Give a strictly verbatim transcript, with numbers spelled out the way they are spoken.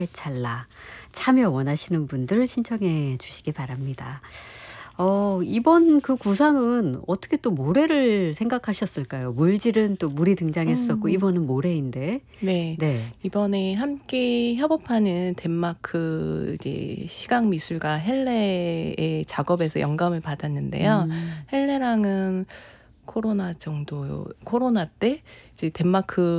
찰나 참여 원하시는 분들 신청해 주시기 바랍니다. 어 이번 그 구상은 어떻게 또 모래를 생각하셨을까요? 물질은 또 물이 등장했었고 음. 이번은 모래인데. 네. 네. 이번에 함께 협업하는 덴마크 이제 시각 미술가 헬레의 작업에서 영감을 받았는데요. 음. 헬레랑은 코로나 정도 코로나 때 이제 덴마크